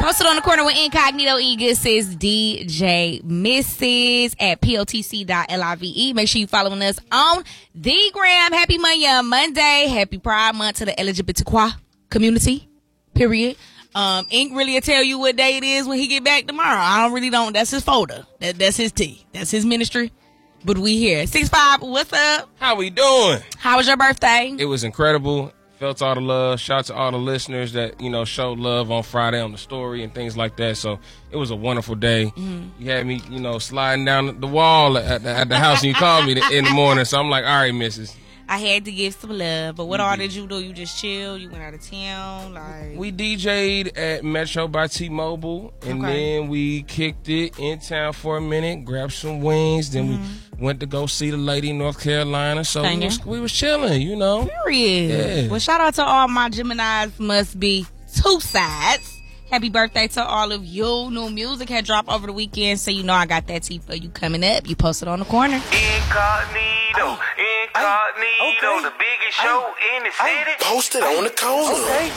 Posted on the corner with Incognito Egus is DJ Mrs. at POTC.live. Make sure you following us on the gram. Happy Monday. Happy Pride Month to the LGBTQ community. Period. Ink really will tell you what day it is when he get back tomorrow. I don't. That's his folder. That's his tea. That's his ministry. But we here. 6'5", what's up? How we doing? How was your birthday? It was incredible. Felt all the love. Shout out to all the listeners that, showed love on Friday on the story and things like that. So it was a wonderful day. Mm-hmm. You had me, sliding down the wall at the house and you called me in the morning. So I'm like, all right, missus. I had to give some love, but what all did you do? You just chill? You went out of town? We DJ'd at Metro by T-Mobile, and then we kicked it in town for a minute, grabbed some wings, then we went to go see the lady in North Carolina. So we was chilling, Period. Yeah. Well, shout out to all my Geminis. Must be two sides. Happy birthday to all of you. New music had dropped over the weekend, so I got that tea for you coming up. You posted on the corner. Incognito, the biggest show in the city. Posted on the corner. Okay.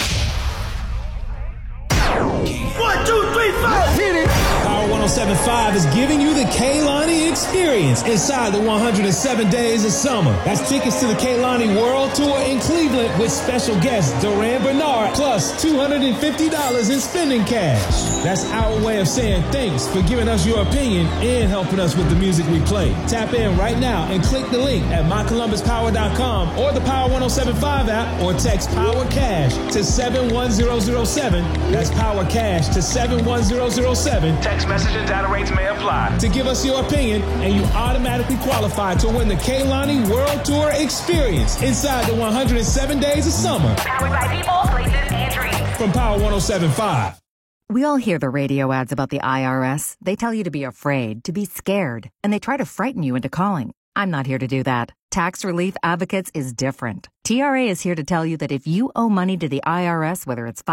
1, 2, 3, 4. Hit it. Power 107.5 is giving you the Kehlani experience inside the 107 days of summer. That's tickets to the Kehlani World Tour in Cleveland with special guest Duran Bernard plus $250 in spending cash. That's our way of saying thanks for giving us your opinion and helping us with the music we play. Tap in right now and click the link at mycolumbuspower.com or the Power 107.5 app or text Power Cash to 71007. That's Power Cash to 71007. Text message and data rates may apply. To give us your opinion, and you automatically qualify to win the Kehlani World Tour experience inside the 107 days of summer. Powered by people, places, and dreams. From Power 107.5. We all hear the radio ads about the IRS. They tell you to be afraid, to be scared, and they try to frighten you into calling. I'm not here to do that. Tax Relief Advocates is different. TRA is here to tell you that if you owe money to the IRS, whether it's